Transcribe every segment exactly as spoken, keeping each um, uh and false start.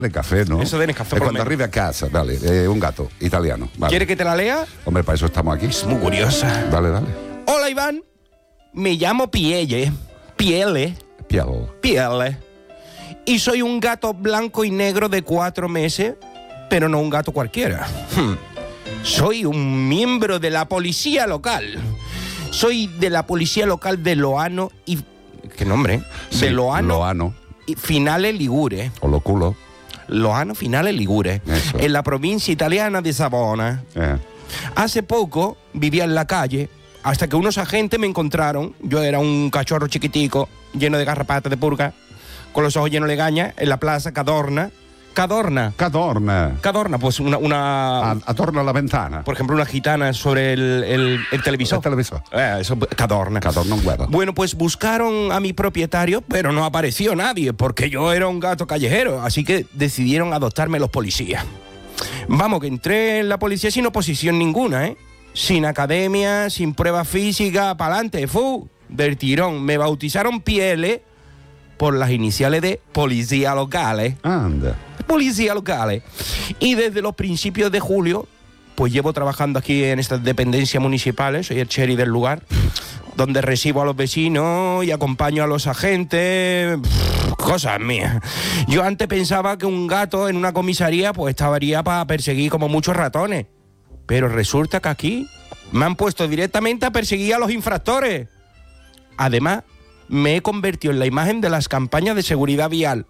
de café, ¿no? Eso de Nescafé. Es por lo cuando menos. arriba a casa, vale, eh, un gato italiano. Vale. ¿Quiere que te la lea? Hombre, para eso estamos aquí. Es muy curiosa. Dale, dale. Hola, Iván. Me llamo Pielle. Piele. Pielo. Piele. Y soy un gato blanco y negro de cuatro meses, pero no un gato cualquiera. Hmm. Soy un miembro de la policía local. Soy de la policía local de Loano y... ¿Qué nombre? Sí, de Loano, Loano. y Finale Ligure. O lo culo. Loano Finale Ligure. Eso. En la provincia italiana de Savona. Eh. Hace poco vivía en la calle hasta que unos agentes me encontraron. Yo era un cachorro chiquitico, lleno de garrapatas de purga, con los ojos llenos de legaña, en la plaza Cadorna. Cadorna. Cadorna. Cadorna, pues una... una A- Atorno la ventana. por ejemplo, una gitana sobre el, el, el televisor. El televisor. Eh, eso, Cadorna. Cadorna un huevo. Bueno, pues buscaron a mi propietario, pero no apareció nadie, porque yo era un gato callejero, así que decidieron adoptarme los policías. Vamos, que entré en la policía sin oposición ninguna, ¿eh? Sin academia, sin prueba física, pa'lante, fu, del tirón. Me bautizaron Piele por las iniciales de policía locales. Anda. Policía locales. Y desde los principios de julio, pues llevo trabajando aquí en estas dependencias municipales, soy el sheriff del lugar, donde recibo a los vecinos y acompaño a los agentes, pff, cosas mías. Yo antes pensaba que un gato en una comisaría pues estaría para perseguir como muchos ratones, pero resulta que aquí me han puesto directamente a perseguir a los infractores. Además, me he convertido en la imagen de las campañas de seguridad vial.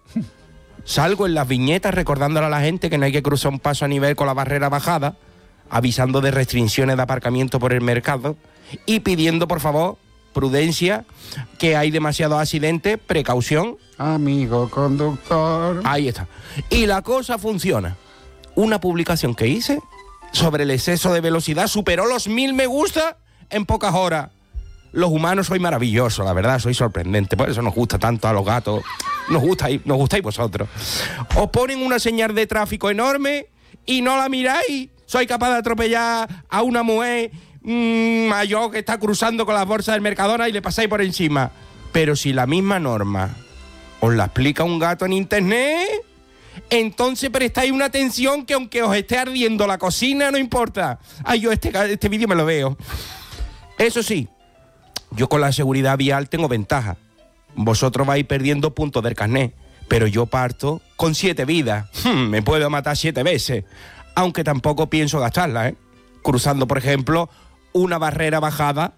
Salgo en las viñetas recordándole a la gente que no hay que cruzar un paso a nivel con la barrera bajada, avisando de restricciones de aparcamiento por el mercado y pidiendo, por favor, prudencia, que hay demasiados accidentes, precaución. Amigo conductor. Ahí está. Y la cosa funciona. Una publicación que hice sobre el exceso de velocidad superó los mil me gusta en pocas horas. Los humanos sois maravillosos, la verdad, sois sorprendentes. Por eso nos gusta tanto a los gatos. Nos gustáis, nos gustáis vosotros. Os ponen una señal de tráfico enorme y no la miráis. Sois capaz de atropellar a una mujer mmm, mayor que está cruzando con las bolsas del Mercadona y le pasáis por encima. Pero si la misma norma os la explica un gato en internet, entonces prestáis una atención que aunque os esté ardiendo la cocina, no importa. Ay, yo este, este vídeo me lo veo. Eso sí, yo con la seguridad vial tengo ventaja. Vosotros vais perdiendo puntos del carnet, pero yo parto con siete vidas. Hmm, me puedo matar siete veces, aunque tampoco pienso gastarla, ¿eh? Cruzando, por ejemplo, una barrera bajada,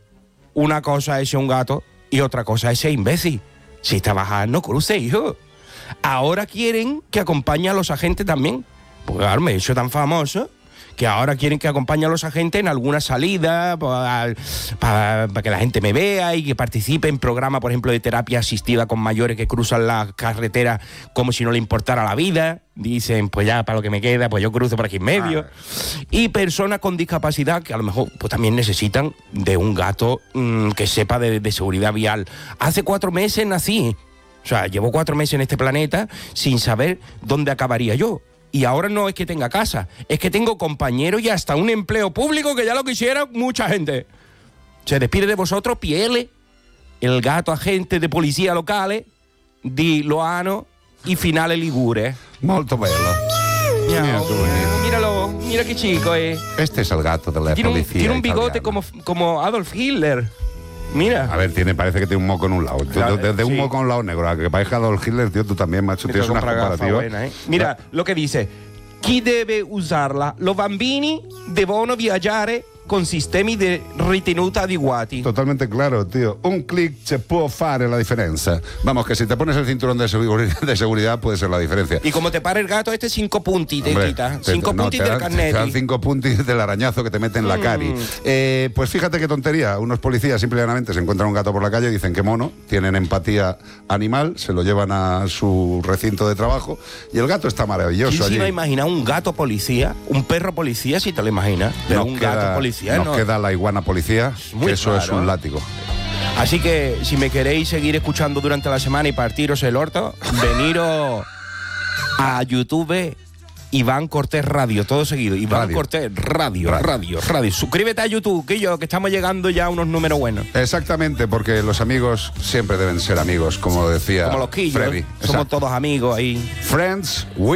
una cosa es ser un gato y otra cosa es ser imbécil. Si está bajada, no cruce, hijo. Ahora quieren que acompañe a los agentes también. Porque claro, me he hecho tan famoso que ahora quieren que acompañe a los agentes en alguna salida para, para, para que la gente me vea y que participe en programas, por ejemplo, de terapia asistida con mayores que cruzan la carretera como si no le importara la vida. Dicen, pues ya, para lo que me queda, pues yo cruzo por aquí en medio. Ah. Y personas con discapacidad que a lo mejor pues también necesitan de un gato mmm, que sepa de, de seguridad vial. Hace cuatro meses nací. O sea, llevo cuatro meses en este planeta sin saber dónde acabaría yo. Y ahora no es que tenga casa, es que tengo compañeros y hasta un empleo público que ya lo quisiera mucha gente. Se despide de vosotros Piele, el gato agente de policía locales di Loano y Finale Ligure. Molto bello. Miau, Mira qué bonito. míralo, mira qué chico es. Este es el gato de la Tiene un, policía tiene un bigote italiana. como, como Adolf Hitler. Mira. A ver, tiene, parece que tiene un moco en un lado. Tú, Claro, desde un sí. moco a un lado negro, a que parezca Adolf Hitler, tío, tú también, macho, Me tienes tengo una que comprar gafas comparativa. buenas, ¿eh? Mira lo que dice. Chi deve usarla? Los bambini devono viaggiare con sistemi di ritenuta adeguati. Totalmente claro, tío. Un clic se puede fare la diferencia. Vamos, que si te pones el cinturón de seguridad, de seguridad puede ser la diferencia. Y como te para el gato, este cinco punti te Hombre, quita. te- Cinco no, punti te del dan- Te dan carnet. cinco puntis del arañazo que te mete en la Mm. cari. Eh, pues fíjate qué tontería. Unos policías simple y llanamente se encuentran un gato por la calle y dicen que mono, tienen empatía animal, se lo llevan a su recinto de trabajo y el gato está maravilloso ¿Quién se allí. iba a imaginar un gato policía? Un perro policía, si te lo imaginas. Pero Nos un queda- gato policía, nos ¿no? queda la iguana policía, muy que eso es claro. un látigo. Así que si me queréis seguir escuchando durante la semana y partiros el orto, veniros a YouTube Iván Cortés Radio, todo seguido. Iván Radio. Cortés Radio, radio, radio, radio. Suscríbete a YouTube, que yo, que estamos llegando ya a unos números buenos. Exactamente, porque los amigos siempre deben ser amigos, como decía Como los quillos, Freddy. somos Exacto. todos amigos ahí. Friends, we